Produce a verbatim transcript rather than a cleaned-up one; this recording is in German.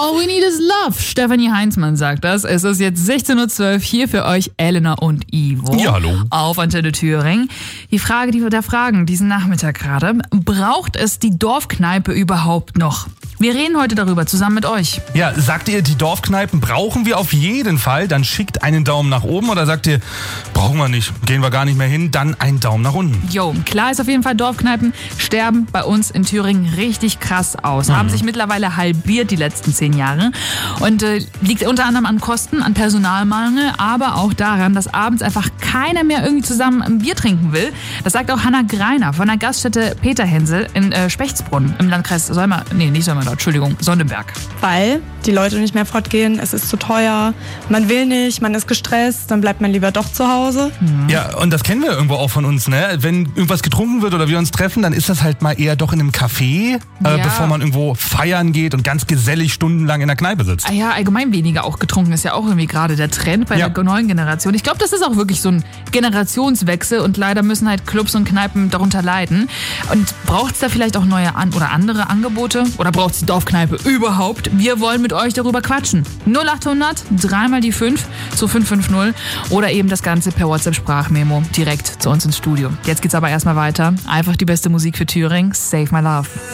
All we need is love. Stefanie Heinzmann sagt das. Es ist jetzt sechzehn Uhr zwölf hier für euch Elena und Ivo. Ja, hallo. Auf Antenne Thüringen. Die Frage, die wir da fragen, diesen Nachmittag gerade. Braucht es die Dorfkneipe überhaupt noch? Wir reden heute darüber, zusammen mit euch. Ja, sagt ihr, die Dorfkneipen brauchen wir auf jeden Fall? Dann schickt einen Daumen nach oben. Oder sagt ihr, brauchen wir nicht, gehen wir gar nicht mehr hin? Dann einen Daumen nach unten. Jo, klar ist auf jeden Fall, Dorfkneipen sterben bei uns in Thüringen richtig krass aus. Mhm. Haben sich mittlerweile halbiert die letzten zehn Jahre. Und äh, liegt unter anderem an Kosten, an Personalmangel, aber auch daran, dass abends einfach keiner mehr irgendwie zusammen ein Bier trinken will. Das sagt auch Hanna Greiner von der Gaststätte Peter Hensel in äh, Spechtsbrunn im Landkreis Solmer, nee, nicht Solmer, Entschuldigung, Sonnenberg. Weil die Leute nicht mehr fortgehen, es ist zu teuer, man will nicht, man ist gestresst, dann bleibt man lieber doch zu Hause. Mhm. Ja, und das kennen wir irgendwo auch von uns, ne? Wenn irgendwas getrunken wird oder wir uns treffen, dann ist das halt mal eher doch in einem Café, äh, ja. bevor man irgendwo feiern geht und ganz gesellig stundenlang in der Kneipe sitzt. Ah ja, allgemein weniger auch getrunken ist ja auch irgendwie gerade der Trend bei ja. der neuen Generation. Ich glaube, das ist auch wirklich so ein Generationswechsel und leider müssen halt Clubs und Kneipen darunter leiden. Und braucht es da vielleicht auch neue an oder andere Angebote? Oder braucht es die Dorfkneipe überhaupt? Wir wollen mit euch darüber quatschen. null acht hundert, dreimal die fünf zu fünf fünf null oder eben das Ganze per WhatsApp-Sprachmemo direkt zu uns ins Studio. Jetzt geht's aber erstmal weiter. Einfach die beste Musik für Thüringen. Save My Love.